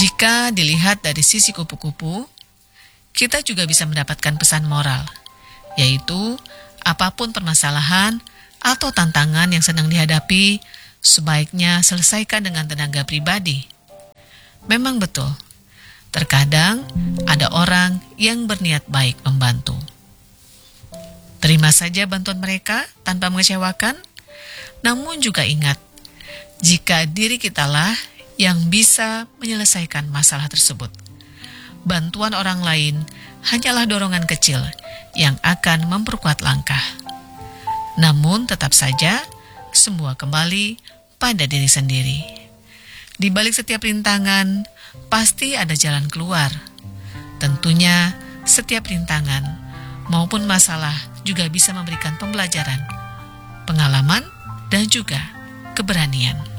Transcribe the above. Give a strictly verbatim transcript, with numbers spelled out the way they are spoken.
Jika dilihat dari sisi kupu-kupu, kita juga bisa mendapatkan pesan moral, yaitu apapun permasalahan atau tantangan yang sedang dihadapi, sebaiknya selesaikan dengan tenaga pribadi. Memang betul, terkadang ada orang yang berniat baik membantu. Terima saja bantuan mereka tanpa mengecewakan, namun juga ingat, jika diri kitalah yang bisa menyelesaikan masalah tersebut. Bantuan orang lain hanyalah dorongan kecil yang akan memperkuat langkah. Namun tetap saja, semua kembali pada diri sendiri. Di balik setiap rintangan, pasti ada jalan keluar. Tentunya, setiap rintangan maupun masalah juga bisa memberikan pembelajaran, pengalaman, dan juga keberanian.